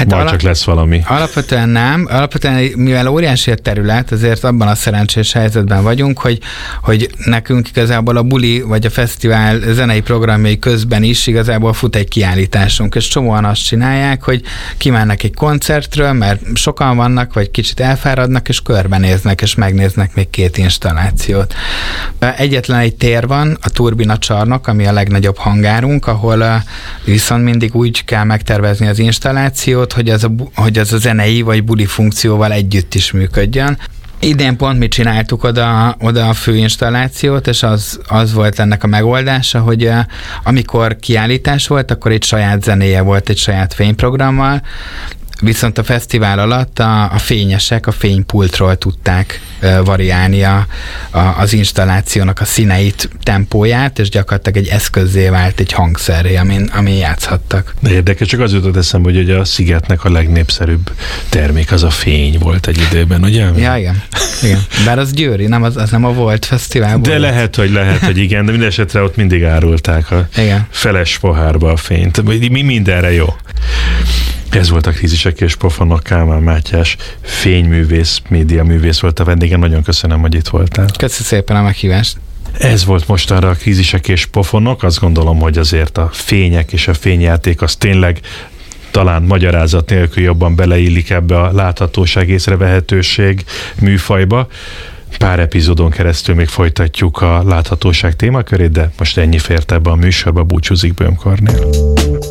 Majd csak lesz valami. Alapvetően nem. Alapvetően, mivel óriási a terület, azért abban a szerencsés helyzetben vagyunk, hogy nekünk igazából a buli vagy a fesztivál zenei programjai közben is igazából fut egy kiállításunk, és csomóan azt csinálják, hogy kimennek egy koncertről, mert sokan vannak, vagy kicsit elfáradnak, és körbenéznek, és megnéznek még 2 installációt. Egyetlen egy tér van, a Turbina Csarnok, ami a legnagyobb hangárunk, ahol viszont mindig úgy kell megtervezni az installációt, hogy az a zenei vagy buli funkcióval együtt is működjön. Idén pont mi csináltuk oda a főinstallációt, és az volt ennek a megoldása, hogy amikor kiállítás volt, akkor egy saját zenéje volt, egy saját fényprogrammal, viszont a fesztivál alatt a fényesek a fénypultról tudták variálni az installációnak a színeit, tempóját, és gyakorlatilag egy eszközzé vált, egy hangszerré, amin játszhattak. De érdekes, csak az jutott eszembe, hogy a Szigetnek a legnépszerűbb termék az a fény volt egy időben, ugye? Ja, igen. Bár az győri, az nem a Volt Fesztivál. De lehet, hogy igen, de minden esetre ott mindig árulták a feles pohárba a fényt. Mi mindenre jó. Ez volt a Krízisek és Pofonok, Kálmán Mátyás fényművész, médiaművész volt a vendégem. Nagyon köszönöm, hogy itt voltál. Köszönöm szépen a meghívást. Ez volt mostanra a Krízisek és Pofonok. Azt gondolom, hogy azért a fények és a fényjáték az tényleg talán magyarázat nélkül jobban beleillik ebbe a láthatóság, észrevehetőség műfajba. Pár epizódon keresztül még folytatjuk a láthatóság témakörét, de most ennyi fért ebbe a műsorba. Búcsúzik Böhm Kornél.